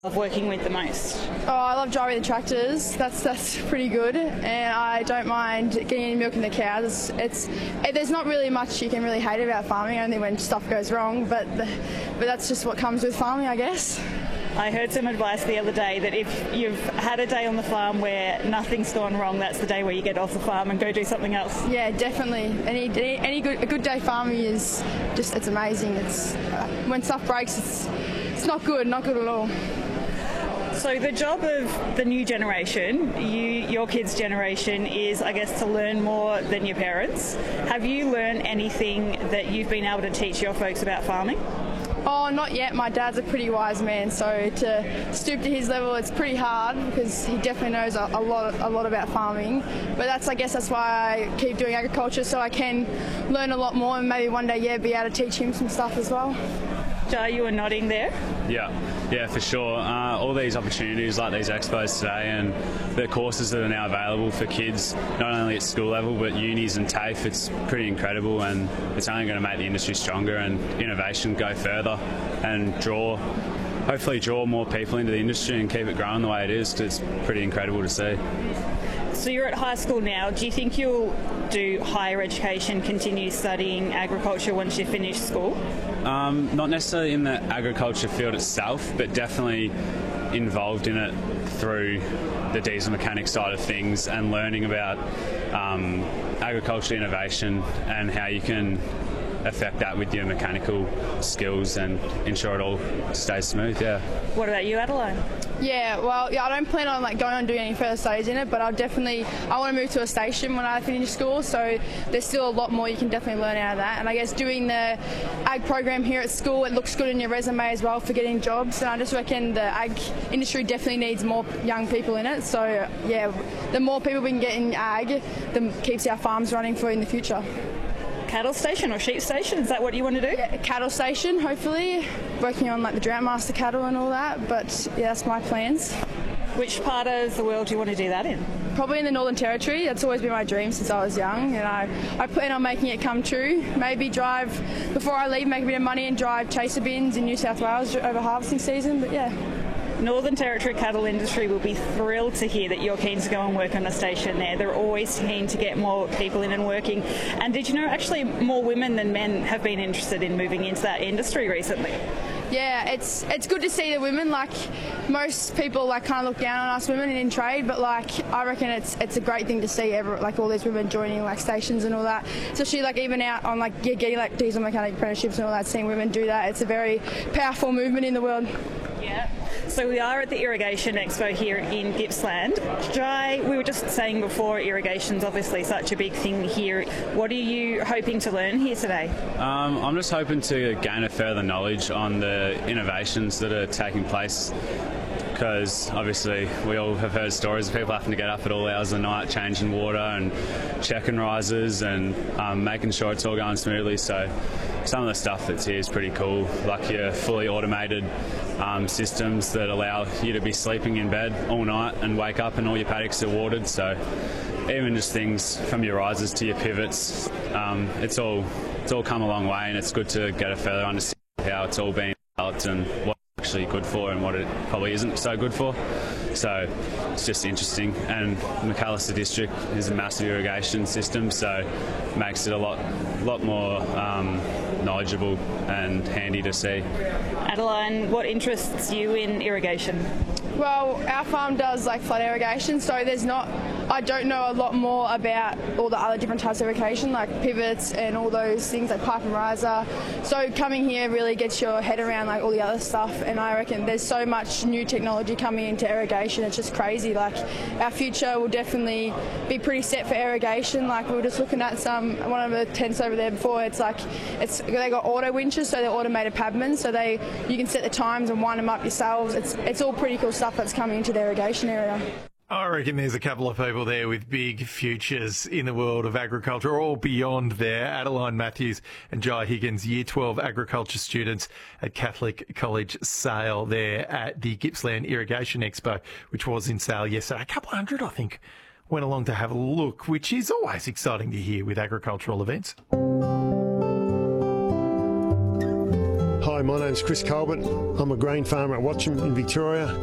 of working with the most? Oh, I love driving the tractors. That's pretty good, and I don't mind getting in milking the cows. There's not really much you can really hate about farming, only when stuff goes wrong. But that's just what comes with farming, I guess. I heard some advice the other day that if you've had a day on the farm where nothing's gone wrong, that's the day where you get off the farm and go do something else. Yeah, definitely. A good day farming is just, it's amazing. It's when stuff breaks, it's not good at all. So the job of the new generation, your kids' generation, is, I guess, to learn more than your parents. Have you learned anything that you've been able to teach your folks about farming? Oh, not yet. My dad's a pretty wise man, so to stoop to his level, it's pretty hard because he definitely knows a lot about farming. But I guess that's why I keep doing agriculture, so I can learn a lot more and maybe one day, be able to teach him some stuff as well. Jar, you were nodding there. Yeah, for sure. All these opportunities like these expos today and the courses that are now available for kids, not only at school level but unis and TAFE, it's pretty incredible, and it's only going to make the industry stronger and innovation go further and hopefully draw more people into the industry and keep it growing the way it is, because it's pretty incredible to see. So you're at high school now. Do you think you'll do higher education, continue studying agriculture once you finish school? Not necessarily in the agriculture field itself, but definitely involved in it through the diesel mechanic side of things and learning about agriculture innovation and how you can affect that with your mechanical skills and ensure it all stays smooth. What about you, Adeline? I don't plan on going on doing any further studies in it, but I want to move to a station when I finish school, so there's still a lot more you can definitely learn out of that. And I guess doing the ag program here at school, it looks good in your resume as well for getting jobs, and I just reckon the ag industry definitely needs more young people in it, so the more people we can get in ag, the keeps our farms running for in the future. Cattle station or sheep station? Is that what you want to do? Yeah, a cattle station, hopefully. Working on the Drought Master cattle and all that, but that's my plans. Which part of the world do you want to do that in? Probably in the Northern Territory. That's always been my dream since I was young, and I plan on making it come true. Maybe before I leave, make a bit of money and drive chaser bins in New South Wales over harvesting season, but yeah. Northern Territory cattle industry will be thrilled to hear that you're keen to go and work on the station there. They're always keen to get more people in and working. And did you know actually more women than men have been interested in moving into that industry recently? Yeah, it's good to see the women. Most people kind of look down on us women in trade, but I reckon it's a great thing to see all these women joining stations and all that. Especially even out on getting diesel mechanic apprenticeships and all that. Seeing women do that, it's a very powerful movement in the world. Yeah. So we are at the Irrigation Expo here in Gippsland. Jai, we were just saying before, irrigation's obviously such a big thing here. What are you hoping to learn here today? I'm just hoping to gain a further knowledge on the innovations that are taking place, because obviously we all have heard stories of people having to get up at all hours of the night, changing water and checking risers and making sure it's all going smoothly. So some of the stuff that's here is pretty cool, like your fully automated systems that allow you to be sleeping in bed all night and wake up and all your paddocks are watered. So even just things from your risers to your pivots, it's all come a long way, and it's good to get a further understanding of how it's all been developed and what it's actually good for and what it probably isn't so good for. So it's just interesting, and Macalister District is a massive irrigation system, so it makes it a lot more knowledgeable and handy to see. Adeline, what interests you in irrigation? Well, our farm does flood irrigation, so I don't know a lot more about all the other different types of irrigation, like pivots and all those things like pipe and riser. So coming here really gets your head around all the other stuff, and I reckon there's so much new technology coming into irrigation, it's just crazy. Our future will definitely be pretty set for irrigation. We were just looking at one of the tents over there before, they got auto winches, so they're automated padmen, so you can set the times and wind them up yourselves. It's all pretty cool stuff that's coming into the irrigation area. I reckon there's a couple of people there with big futures in the world of agriculture, all beyond there. Adeline Matthews and Jai Higgins, Year 12 agriculture students at Catholic College Sale there at the Gippsland Irrigation Expo, which was in Sale yesterday. A couple hundred, I think, went along to have a look, which is always exciting to hear with agricultural events. Hi, my name's Chris Colbert. I'm a grain farmer at Watcham in Victoria.